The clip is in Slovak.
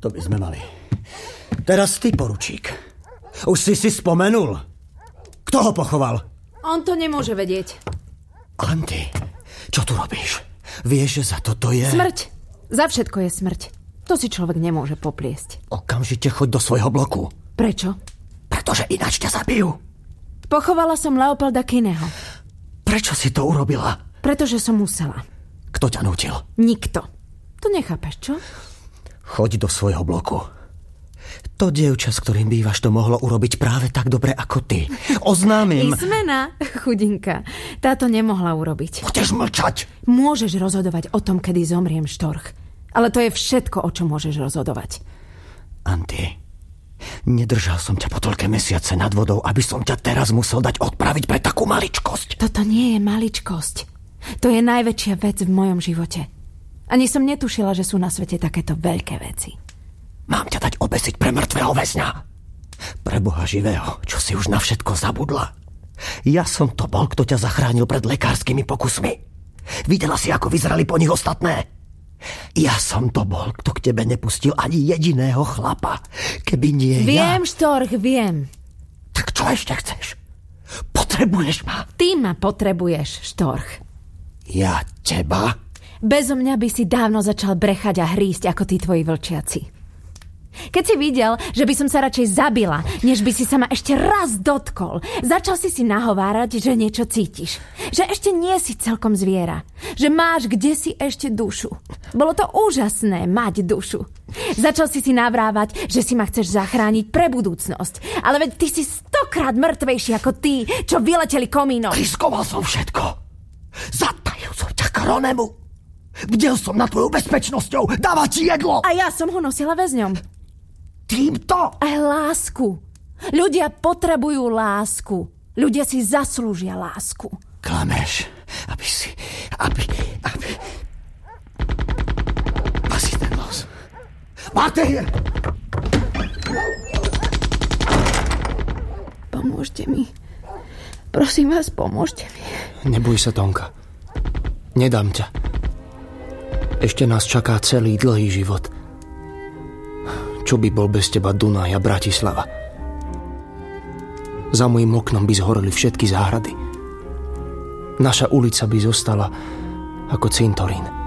To by sme mali. Teraz ty, poručík. Už si spomenul? Kto ho pochoval? On to nemôže vedieť. Anty, čo tu robíš? Vieš, že za toto je... Smrť. Za všetko je smrť. To si človek nemôže popliesť. Okamžite choď do svojho bloku. Prečo? Pretože ináč ťa zabijú. Pochovala som Leopolda Kinneyho. Prečo si to urobila? Pretože som musela. Kto ťa nútil? Nikto. To nechápeš, čo? Choď do svojho bloku. To dievča, s ktorým bývaš, to mohlo urobiť práve tak dobre ako ty. Oznámim... Ismena, chudinka. Táto nemohla urobiť. Budeš mlčať. Môžeš rozhodovať o tom, kedy zomriem, Štorch. Ale to je všetko, o čom môžeš rozhodovať. Anty, nedržal som ťa po toľké mesiace nad vodou, aby som ťa teraz musel dať odpraviť pre takú maličkosť. Toto nie je maličkosť. To je najväčšia vec v mojom živote. Ani som netušila, že sú na svete takéto veľké veci. Mám ťa dať obesiť pre mŕtvého väzňa. Pre Boha živého, čo si už na všetko zabudla. Ja som to bol, kto ťa zachránil pred lekárskymi pokusmi. Videla si, ako vyzerali po nich ostatné? Ja som to bol, kto k tebe nepustil ani jediného chlapa. Keby nie ja... Viem, Štorch, viem. Tak čo ešte chceš? Potrebuješ ma? Ty ma potrebuješ, Štorch. Ja teba? Bezo mňa by si dávno začal brechať a hrísť ako tí tvoji vlčiaci. Keď si videl, že by som sa radšej zabila, než by si sa ma ešte raz dotkol, začal si nahovárať, že niečo cítiš. Že ešte nie si celkom zviera. Že máš kdesi ešte dušu. Bolo to úžasné mať dušu. Začal si navrávať, že si ma chceš zachrániť pre budúcnosť. Ale veď ty si 100-krát mŕtvejší ako tí, čo vyleteli komínom. Riskoval som všetko. Zatajil som ťa Kronemu. Bdel som nad tvojou bezpečnosťou. Dávať ti jedlo. A ja som ho nosila väzňom. Týmto? Aj lásku. Ľudia potrebujú lásku. Ľudia si zaslúžia lásku. Klameš, aby... Asi ten los. Máte! Pomôžte mi. Prosím vás, pomôžte mi. Neboj sa, Tonka. Nedám ťa. Ešte nás čaká celý dlhý život. Čo by bol bez teba Dunaj a Bratislava? Za mojím oknom by zhoreli všetky záhrady. Naša ulica by zostala ako cintorín.